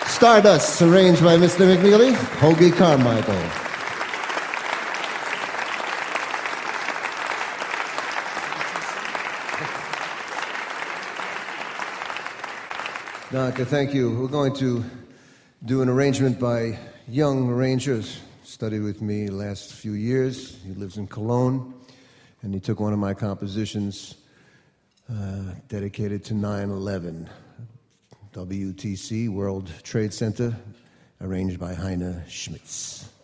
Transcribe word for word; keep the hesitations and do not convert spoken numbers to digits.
Stardust, arranged by Mister McNeely, Hoagy Carmichael. Doctor, thank you. We're going to do an arrangement by young arranger, studied with me the last few years. He lives in Cologne, and he took one of my compositions uh, dedicated to nine eleven. W T C, World Trade Center, arranged by Heine Schmitz.